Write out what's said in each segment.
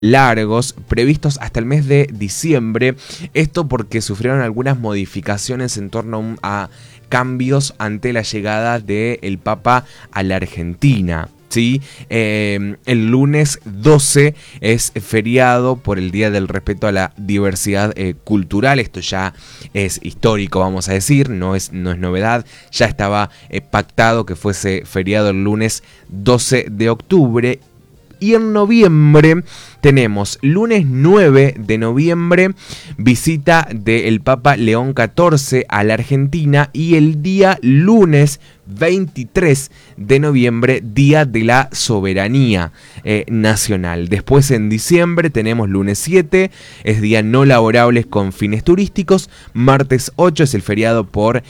largos previstos hasta el mes de diciembre. Esto porque sufrieron algunas modificaciones en torno a cambios ante la llegada del Papa a la Argentina. ¿Sí? El lunes 12 es feriado por el Día del Respeto a la Diversidad Cultural. Esto ya es histórico, vamos a decir, no es novedad. Ya estaba pactado que fuese feriado el lunes 12 de octubre. Y en noviembre tenemos lunes 9 de noviembre, visita del Papa León XIV a la Argentina, y el día lunes 23 de noviembre, Día de la Soberanía Nacional. Después en diciembre tenemos lunes 7, es día no laborables con fines turísticos. Martes 8 es el feriado por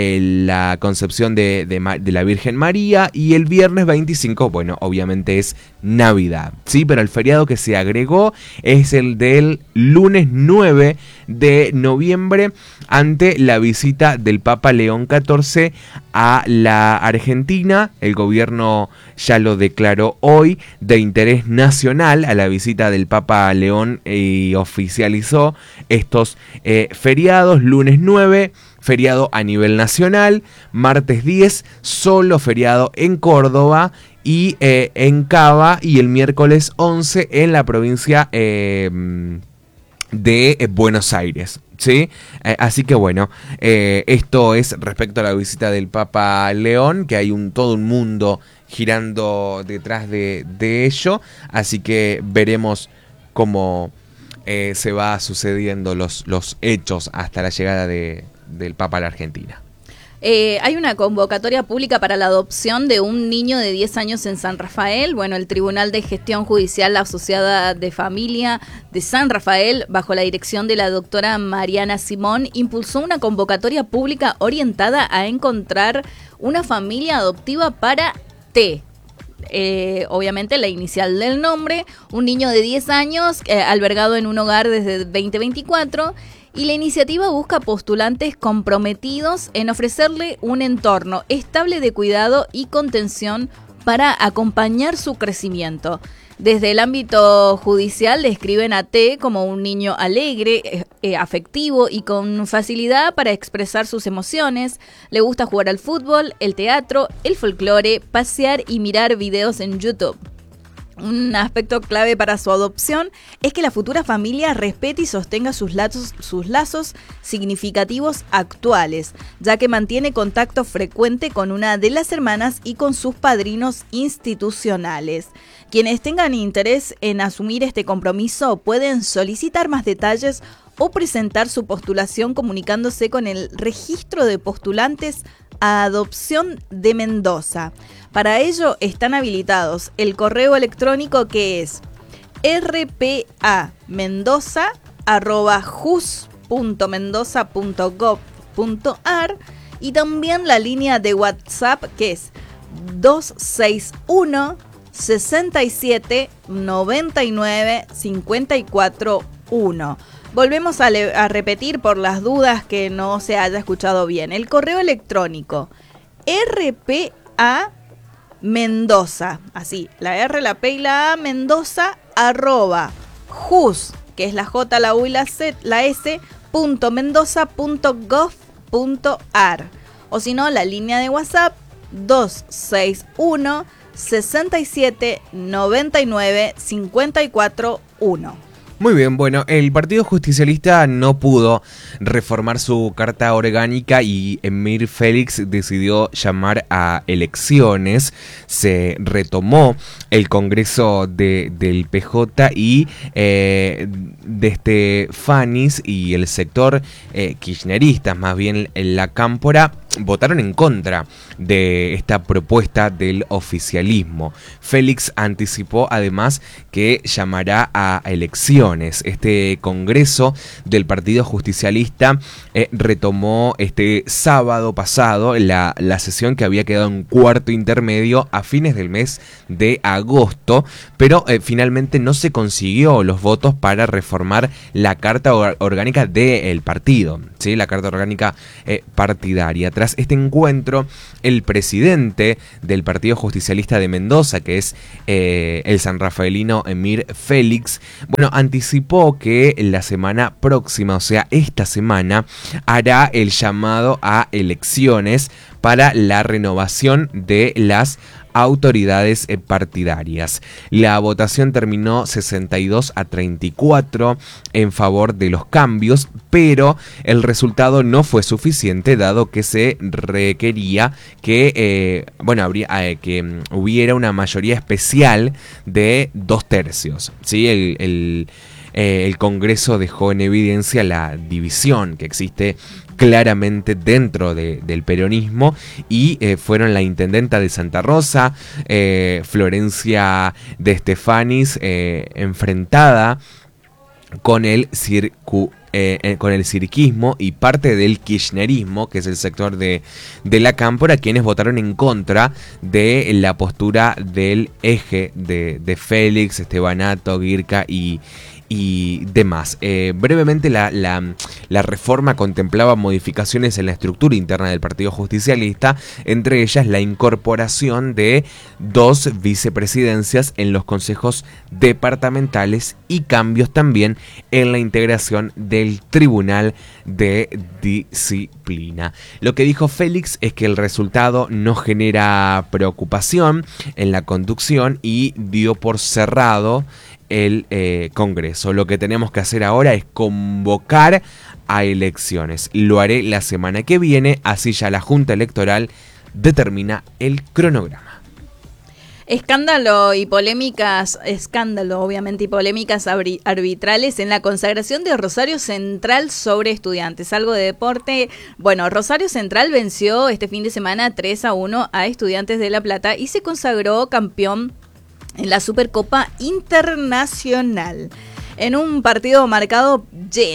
la concepción de la Virgen María. Y el viernes 25, bueno, obviamente es Navidad, ¿sí? Pero el feriado que se agregó es el del lunes 9 de noviembre ante la visita del Papa León XIV a la Argentina. El gobierno ya lo declaró hoy de interés nacional a la visita del Papa León y oficializó estos feriados. Lunes 9, feriado a nivel nacional. Martes 10, solo feriado en Córdoba y en Cava. Y el miércoles 11 en la provincia de Buenos Aires. ¿Sí? Así que bueno, esto es respecto a la visita del Papa León, que hay todo un mundo girando detrás de ello. Así que veremos cómo se va sucediendo los hechos hasta la llegada del Papa a la Argentina. Hay una convocatoria pública para la adopción de un niño de 10 años en San Rafael. Bueno, el Tribunal de Gestión Judicial Asociada de Familia de San Rafael, bajo la dirección de la doctora Mariana Simón, impulsó una convocatoria pública orientada a encontrar una familia adoptiva para T. Obviamente la inicial del nombre, un niño de 10 años albergado en un hogar desde 2024. Y la iniciativa busca postulantes comprometidos en ofrecerle un entorno estable de cuidado y contención para acompañar su crecimiento. Desde el ámbito judicial describen a T como un niño alegre, afectivo y con facilidad para expresar sus emociones. Le gusta jugar al fútbol, el teatro, el folclore, pasear y mirar videos en YouTube. Un aspecto clave para su adopción es que la futura familia respete y sostenga sus lazos significativos actuales, ya que mantiene contacto frecuente con una de las hermanas y con sus padrinos institucionales. Quienes tengan interés en asumir este compromiso pueden solicitar más detalles o presentar su postulación comunicándose con el Registro de Postulantes a Adopción de Mendoza. Para ello están habilitados el correo electrónico, que es rpamendoza@jus.mendoza.gov.ar, y también la línea de WhatsApp, que es 261 67 99 54 1. Volvemos a repetir por las dudas que no se haya escuchado bien. El correo electrónico rpamendoza, así, la R, la P y la A, Mendoza, @jus, que es la J, la U y la S, .mendoza.gov.ar. O si no, la línea de WhatsApp 261 67 99 54 1. Muy bien, bueno, el Partido Justicialista no pudo reformar su carta orgánica y Emir Félix decidió llamar a elecciones. Se retomó el Congreso del PJ y desde Fanis y el sector kirchneristas, más bien la cámpora, votaron en contra de esta propuesta del oficialismo. Félix anticipó además que llamará a elecciones. Este Congreso del Partido Justicialista retomó este sábado pasado la sesión que había quedado en cuarto intermedio a fines del mes de agosto, pero finalmente no se consiguió los votos para reformar la carta orgánica del partido, ¿sí? La carta orgánica partidaria. Tras tras este encuentro, el presidente del Partido Justicialista de Mendoza, que es el sanrafaelino Emir Félix, bueno, anticipó que la semana próxima, o sea, esta semana, hará el llamado a elecciones para la renovación de las autoridades partidarias. La votación terminó 62-34 en favor de los cambios, pero el resultado no fue suficiente, dado que se requería que, que hubiera una mayoría especial de 2/3. ¿Sí? El Congreso dejó en evidencia la división que existe claramente dentro del peronismo y fueron la intendenta de Santa Rosa, Florencia de Estefanis, enfrentada con el cirquismo y parte del kirchnerismo, que es el sector de la Cámpora, quienes votaron en contra de la postura del eje de Félix, Estebanato, Guirca y demás. Brevemente, la reforma contemplaba modificaciones en la estructura interna del Partido Justicialista, entre ellas la incorporación de 2 vicepresidencias en los consejos departamentales y cambios también en la integración del Tribunal de Disciplina. Lo que dijo Félix es que el resultado no genera preocupación en la conducción y dio por cerrado el Congreso. Lo que tenemos que hacer ahora es convocar a elecciones. Lo haré la semana que viene, así ya la Junta Electoral determina el cronograma. Escándalo obviamente, y polémicas arbitrales en la consagración de Rosario Central sobre Estudiantes. Algo de deporte. Bueno, Rosario Central venció este fin de semana 3-1 a Estudiantes de La Plata y se consagró campeón en la Supercopa Internacional, en un partido marcado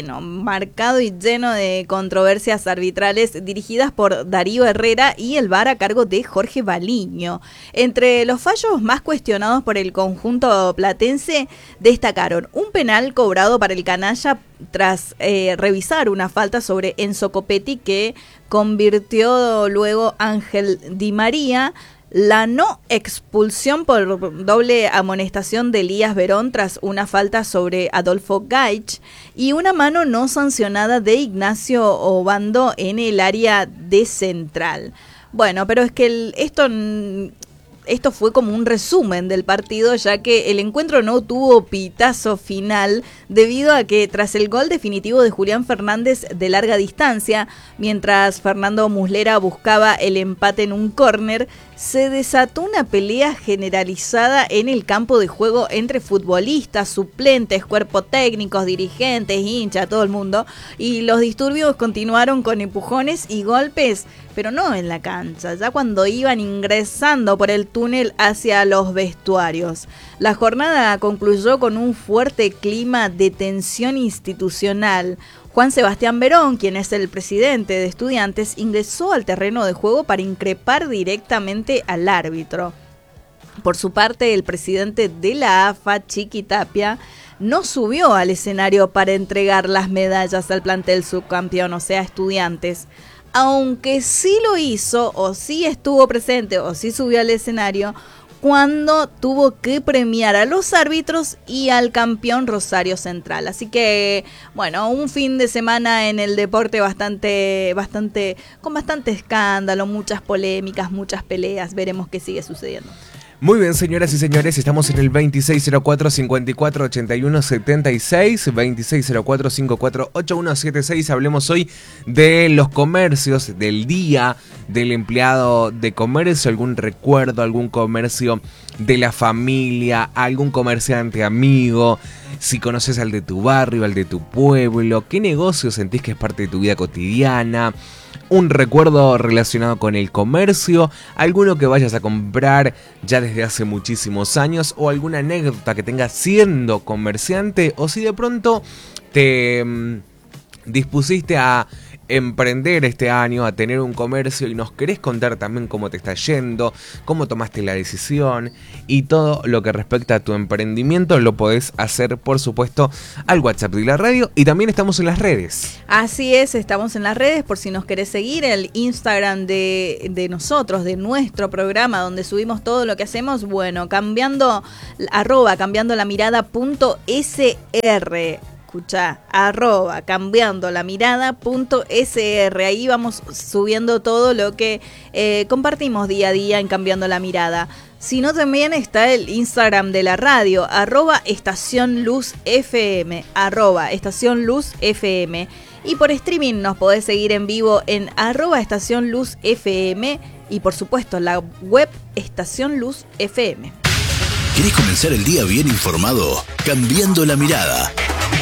y lleno de controversias arbitrales dirigidas por Darío Herrera y el VAR a cargo de Jorge Baliño. Entre los fallos más cuestionados por el conjunto platense destacaron un penal cobrado para el canalla tras revisar una falta sobre Enzo Copetti que convirtió luego Ángel Di María, la no expulsión por doble amonestación de Elías Verón tras una falta sobre Adolfo Gaich y una mano no sancionada de Ignacio Obando en el área de Central. Bueno, pero es que esto fue como un resumen del partido, ya que el encuentro no tuvo pitazo final debido a que tras el gol definitivo de Julián Fernández de larga distancia, mientras Fernando Muslera buscaba el empate en un córner, se desató una pelea generalizada en el campo de juego entre futbolistas, suplentes, cuerpo técnicos, dirigentes, hinchas, todo el mundo, y los disturbios continuaron con empujones y golpes, pero no en la cancha, ya cuando iban ingresando por el túnel hacia los vestuarios. La jornada concluyó con un fuerte clima de tensión institucional. Juan Sebastián Verón, quien es el presidente de Estudiantes, ingresó al terreno de juego para increpar directamente al árbitro. Por su parte, el presidente de la AFA, Chiqui Tapia, no subió al escenario para entregar las medallas al plantel subcampeón, o sea, Estudiantes. Aunque sí lo hizo, o sí estuvo presente, o sí subió al escenario, cuando tuvo que premiar a los árbitros y al campeón Rosario Central. Así que, bueno, un fin de semana en el deporte con bastante escándalo, muchas polémicas, muchas peleas. Veremos qué sigue sucediendo. Muy bien, señoras y señores, estamos en el 2604-5481-76, 2604-548176. Hablemos hoy de los comercios, del día del empleado de comercio, algún recuerdo, algún comercio de la familia, algún comerciante amigo, si conoces al de tu barrio, al de tu pueblo, qué negocio sentís que es parte de tu vida cotidiana, un recuerdo relacionado con el comercio, alguno que vayas a comprar ya desde hace muchísimos años o alguna anécdota que tengas siendo comerciante, o si de pronto te dispusiste a emprender este año, a tener un comercio y nos querés contar también cómo te está yendo, cómo tomaste la decisión y todo lo que respecta a tu emprendimiento, lo podés hacer, por supuesto, al WhatsApp de la radio y también estamos en las redes. Así es, estamos en las redes por si nos querés seguir, el Instagram de nosotros, de nuestro programa, donde subimos todo lo que hacemos, bueno, cambiando la mirada.sr. Escuchá, @cambiandolamirada.sr. Ahí vamos subiendo todo lo que compartimos día a día en Cambiando la Mirada. Si no, también está el Instagram de la radio, @Estación Luz FM, @Estación Luz FM. Y por streaming nos podés seguir en vivo en @Estación Luz FM y por supuesto la web Estación Luz FM. ¿Querés comenzar el día bien informado? Cambiando la Mirada.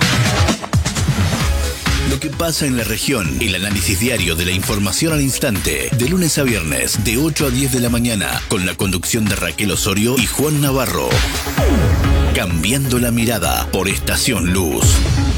Lo que pasa en la región, el análisis diario de la información al instante, de lunes a viernes, de 8 a 10 de la mañana, con la conducción de Raquel Osorio y Juan Navarro. Cambiando la Mirada por Estación Luz.